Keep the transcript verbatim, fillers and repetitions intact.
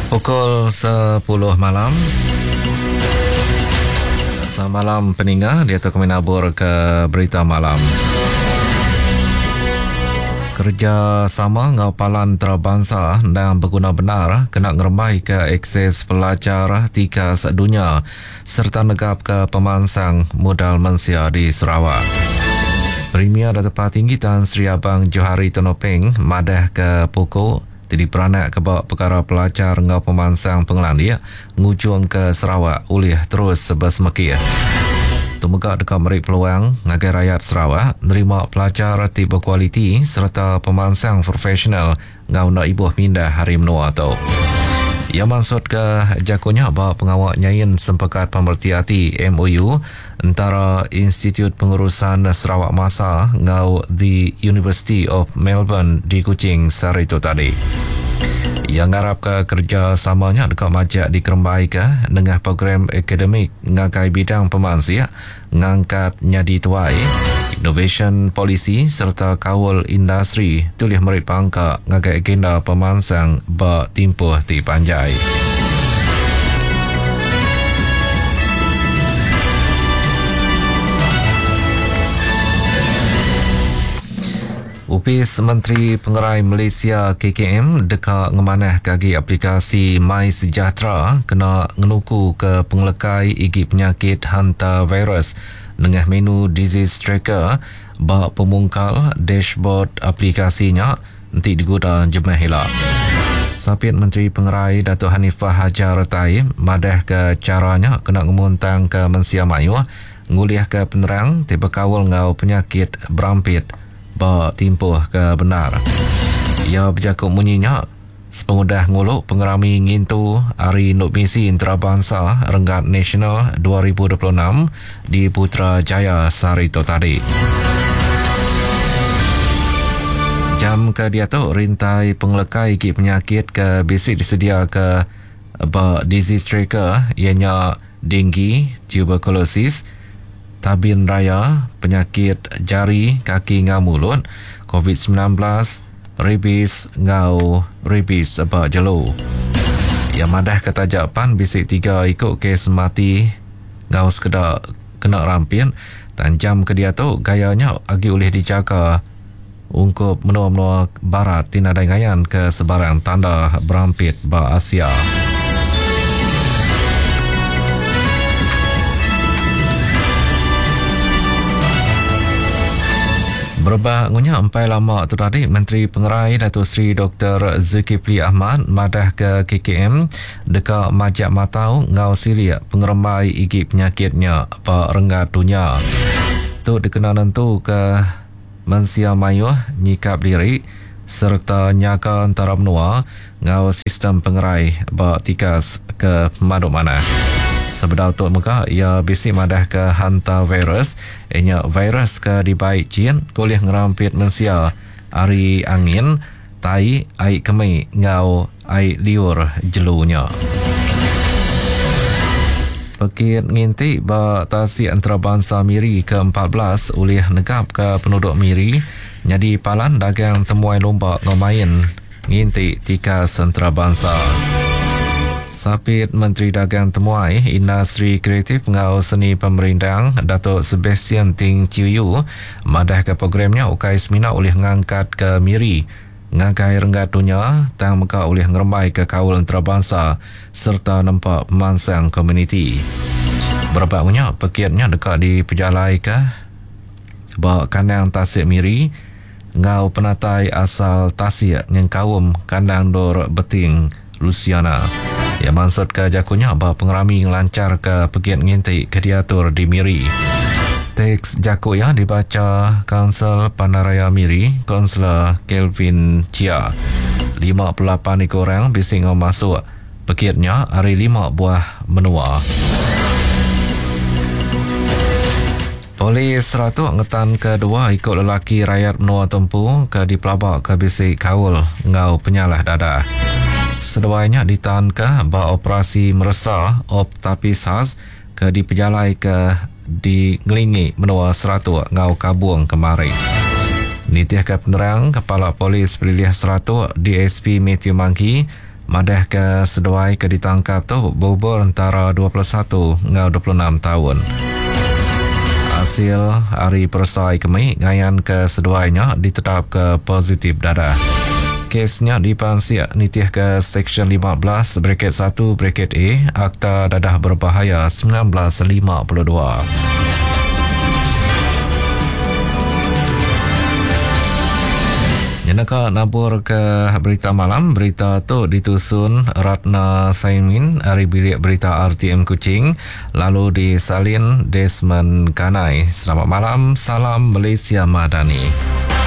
Pukul sepuluh malam. Selamat malam peninggal, dia tu kami nabur ke berita malam. Kerjasama ngapalan antarabangsa dan berguna benar kena ngeremai ke akses pelajar tiga sedunia serta negap ke pemansang modal Malaysia di Sarawak. Premier Datuk Tinggi Tan Sri Abang Johari Tonopeng madah ke pokok jadi peranak kebak perkara pelajar ngau pemansang Pengelandia ngujung ke Sarawak oleh terus sebesmekir. Tumegak dekat merik peluang ngagai rakyat Sarawak nerima pelajar tiba kualiti serta pemansang profesional ngau nak ibuh mindah hari menua tu. Ia maksud ke jakunya bahawa pengawal nyayin sempakat pemerhati M O U antara Institut Pengurusan Sarawak Masa ngau The University of Melbourne di Kuching sehari itu tadi. Ia ngarap ke kerjasamanya dekat majak dikerembai ke dengan program akademik ngagai bidang pemansia ngangkat nyadi tuai, innovation policy serta kawal industri tulis merit pangka ngagai agenda pemansang ba timpuh di Panjai. Upis Menteri Pengerai Malaysia K K M dekat ngemanah kagi aplikasi My Sejahtera kena ngenuku ke pengelekai igi penyakit hantavirus dengan menu Disease Tracker bak pemungkal dashboard aplikasinya nanti digunakan jemaah hilap. Sapit Menteri Pengerai Datuk Hanifah Hajar Taib madah ke caranya kena ngemuntang ke Mensia Mayu nguliah ke penerang tiba kawal ngau penyakit berampit ba timpuh ke benar. Ia berjakuk munyinya sepengudah nguluk pengerami ngintu Hari Nuk Misi Antarabangsa Renggat Nasional dua ribu dua puluh enam di Putrajaya sehari itu tadi. Jam ke dia tu rintai pengelekai igi penyakit ke basic disedia ke ba disease tracker ianya denggi, tuberculosis, tabin raya, penyakit jari, kaki ngau mulut, covid sembilan belas, rabies ngau rabies apa jelu. Yang madah ketajapan bisik tiga ikut kes mati ngau sekedar kena rampin dan jam ke dia tu gayanya agi oleh dijaga ungkup menua-menua barat tinadai gayan ke sebarang tanda berampit ba Asia. Berbah ngunya empai lama tu tadi Menteri Pengerai Datuk Seri Doktor Zulkifli Ahmad madah ke K K M dekat majak matau ngau silia pengeremai igi penyakitnya apa renggat dunia. Tu dikenal tentu ke Mensia Mayu nyikap diri serta nyaka antara menua ngau sistem pengerai ba tikas ke maduk mana. Sebedau tu muka ia bisi madah ke hantavirus ianya virus ke di baik Chin kuliah ngerampit Malaysia ari angin tai ai kemai ngau ai liur jelunya. Pekit nginti ba tasi antarabangsa Miri ke empat belas oleh negap ke penduduk Miri jadi palan dagang temuai lomba ngomain nginti tikas antarabangsa. Sapit Menteri Dagang Temuai Industri Kreatif ngau seni pemerintah Datuk Sebastian Ting Chiu madah ke programnya ukai semina oleh ngangkat ke Miri ngagai renggat dunia tang meka oleh ngeremai ke kawal antarabangsa serta nampak pemansang komuniti. Berbaknya pekitnya dekat di pejalai ke ba kandang Tasik Miri ngau penatai asal Tasik yang kawum kandang Dor Beting Luciana. Ia maksud ke jakunya bahawa pengerami lancar ke pegiat nginti ke diatur di Miri. Teks jaku yang dibaca Kansel Pandaraya Miri, Kansler Kelvin Chia. lima puluh lapan ekor orang bising masuk. Pegiatnya hari lima buah menua. Polis Seratu ngetan kedua ikut lelaki rakyat menua tempu ke di pelabak ke bisik kawul ngau penyalah dadah. Seduanya ditahan ke bah operasi meresah op tapi sas ke di pejalai ke di ngelingi menua Seratu ngau kabuang kemari. Nitiah ke penerang Kepala Polis Periliah Seratu D S P Matthew Mangki Madah ke seduai ke ditangkap tu berumur antara dua puluh satu hingga dua puluh enam tahun. Hasil hari persai kemi ngayan ke seduainya ditetap ke positif darah. Kesnya dipansiak nitih ke Seksyen lima belas Braket satu Braket A Akta Dadah Berbahaya seribu sembilan ratus lima puluh dua. Jenaka nabur ke berita malam. Berita tu ditusun Ratna Saimin dari bilik berita R T M Kuching, lalu disalin Desmond Kanai. Selamat malam, salam Malaysia Madani.